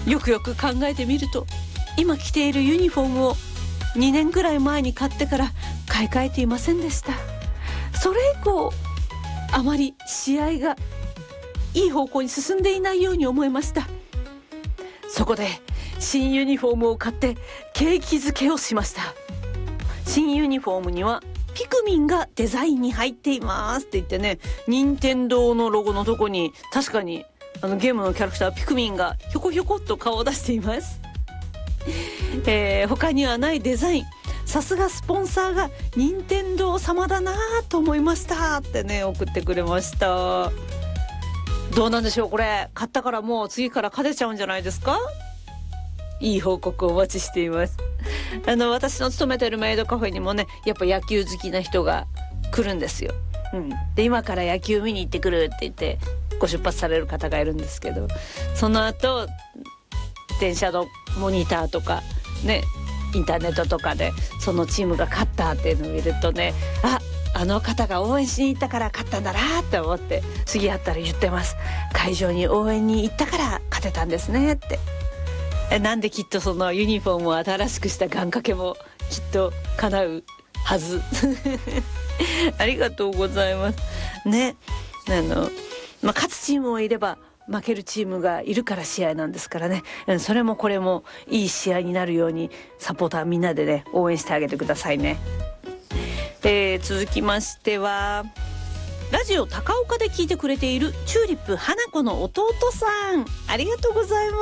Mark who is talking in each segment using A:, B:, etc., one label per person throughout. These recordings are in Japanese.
A: よくよく考えてみると、今着ているユニフォームを2年くらい前に買ってから買い替えていませんでした。それ以降あまり試合がいい方向に進んでいないように思いました。そこで新ユニフォームを買って景気づけをしました。新ユニフォームにはピクミンがデザインに入っていますって言ってね、任天堂のロゴのとこに確かにゲームのキャラクターピクミンがひょこひょこっと顔を出しています。他にはないデザイン、さすがスポンサーが任天堂様だなと思いましたってね、送ってくれました。どうなんでしょう、これ買ったからもう次から勝てちゃうんじゃないですか。いい報告をお待ちしています。私の勤めてるメイドカフェにもね、やっぱ野球好きな人が来るんですよ。で今から野球見に行ってくるって言ってご出発される方がいるんですけど、その後電車のモニターとかね、インターネットとかでそのチームが勝ったっていうのを見るとね、あの方が応援しに行ったから勝ったんだなって思って、次会ったら言ってます。会場に応援に行ったから勝てたんですねって。なんできっとそのユニフォームを新しくした願掛けもきっと叶うはずありがとうございますね。勝つチームもいれば負けるチームがいるから試合なんですからね、それもこれもいい試合になるようにサポーターみんなでね応援してあげてくださいね。続きましてはラジオ高岡で聞いてくれているチューリップ花子の弟さん、ありがとうございます。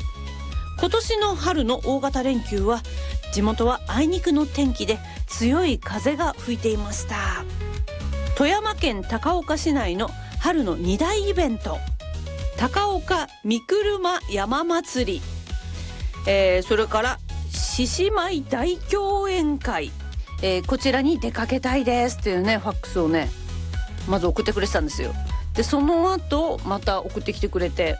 A: 今年の春の大型連休は地元はあいにくの天気で強い風が吹いていました。富山県高岡市内の春の2大イベント、高岡三車山祭り、それから獅子舞大競演会、こちらに出かけたいですっていうねファックスをねまず送ってくれてたんですよ。でその後また送ってきてくれて、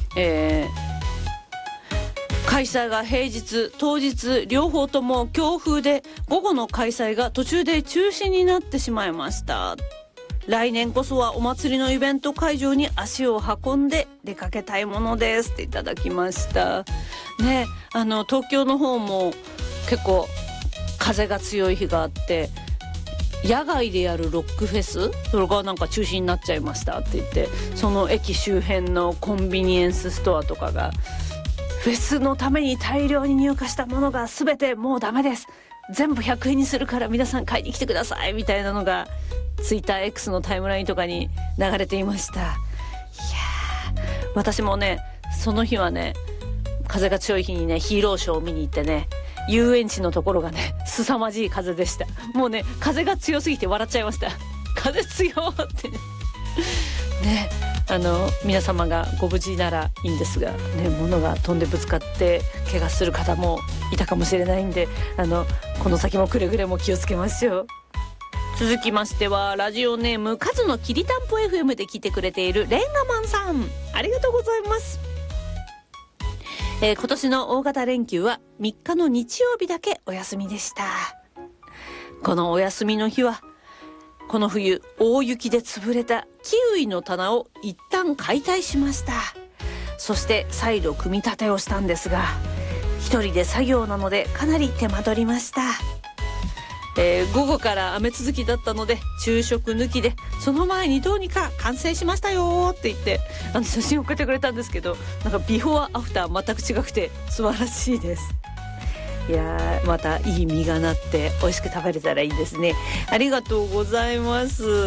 A: 開催が平日当日両方とも強風で午後の開催が途中で中止になってしまいました。来年こそはお祭りのイベント会場に足を運んで出かけたいものですっていただきましたね。東京の方も結構風が強い日があって、野外でやるロックフェスそれがなんか中止になっちゃいましたって言って、その駅周辺のコンビニエンスストアとかがフェスのために大量に入荷したものが全てもうダメです、全部100円にするから皆さん買いに来てくださいみたいなのがツイッター X のタイムラインとかに流れていました。いや私もねその日はね風が強い日にねヒーローショーを見に行ってね、遊園地のところがね凄まじい風でした。もうね風が強すぎて笑っちゃいました。風強ってね、皆様がご無事ならいいんですがね、物が飛んでぶつかって怪我する方もいたかもしれないんで、この先もくれぐれも気をつけましょう。続きましてはラジオネームカズのきりたんぽ FM で聞いてくれているレンガマンさん、ありがとうございます。今年の大型連休は3日の日曜日だけお休みでした。このお休みの日はこの冬大雪で潰れたキウイの棚を一旦解体しました。そして再度組み立てをしたんですが、一人で作業なのでかなり手間取りました。午後から雨続きだったので昼食抜きでその前にどうにか完成しましたよって言って写真送ってくれたんですけど、なんかビフォーアフター全く違くて素晴らしいです。いやまたいい実がなって美味しく食べれたらいいですね。ありがとうございます。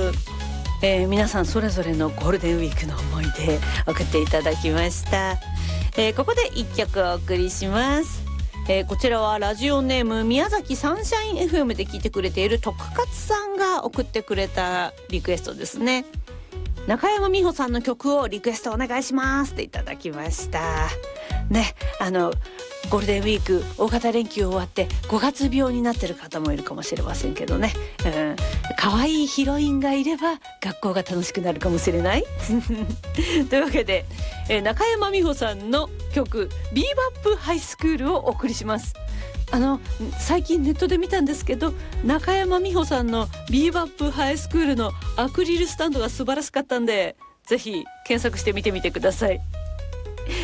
A: 皆さんそれぞれのゴールデンウィークの思い出送っていただきました。ここで1曲お送りします。こちらはラジオネーム宮崎サンシャイン FM で聞いてくれている徳勝さんが送ってくれたリクエストですね。中山美穂さんの曲をリクエストお願いしますっていただきましたね。ゴールデンウィーク大型連休終わって5月病になってる方もいるかもしれませんけどね、可愛いヒロインがいれば学校が楽しくなるかもしれないというわけで、中山美穂さんの曲ビーバップハイスクールをお送りします。最近ネットで見たんですけど、中山美穂さんのビーバップハイスクールのアクリルスタンドが素晴らしかったんで、ぜひ検索してみてみてください。